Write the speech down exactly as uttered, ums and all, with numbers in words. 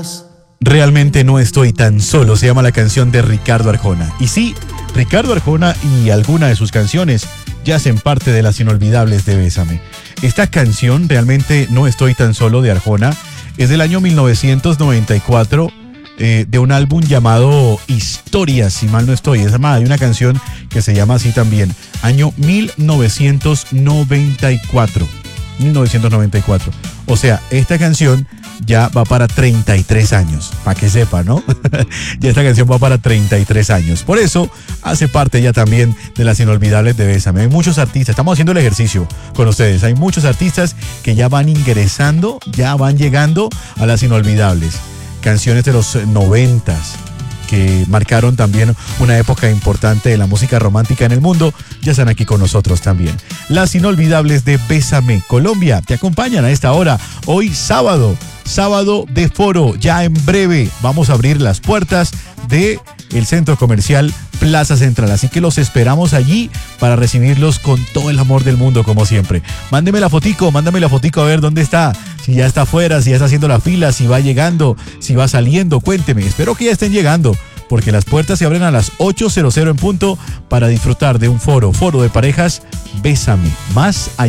Realmente no estoy tan solo, se llama la canción de Ricardo Arjona. Y sí, Ricardo Arjona y alguna de sus canciones ya hacen parte de las inolvidables de Bésame. Esta canción, Realmente no estoy tan solo, de Arjona, es del año mil novecientos noventa y cuatro, eh, de un álbum llamado Historias, si mal no estoy. Es más, hay una canción que se llama así también, año mil novecientos noventa y cuatro. mil novecientos noventa y cuatro. O sea, esta canción ya va para treinta y tres años, para que sepa, ¿no? Ya esta canción va para treinta y tres años. Por eso hace parte ya también de las inolvidables de Bésame. Hay muchos artistas, estamos haciendo el ejercicio con ustedes. Hay muchos artistas que ya van ingresando, ya van llegando a las inolvidables. Canciones de los noventas, que marcaron también una época importante de la música romántica en el mundo, ya están aquí con nosotros también. Las inolvidables de Bésame Colombia te acompañan a esta hora, hoy sábado, sábado de foro. Ya en breve vamos a abrir las puertas de el centro comercial Plaza Central, así que los esperamos allí para recibirlos con todo el amor del mundo, como siempre. Mándeme la fotico, mándame la fotico a ver dónde está, si ya está afuera, si ya está haciendo la fila, si va llegando, si va saliendo, cuénteme. Espero que ya estén llegando, porque las puertas se abren a las ocho cero cero en punto para disfrutar de un foro, foro de parejas Bésame, más allá.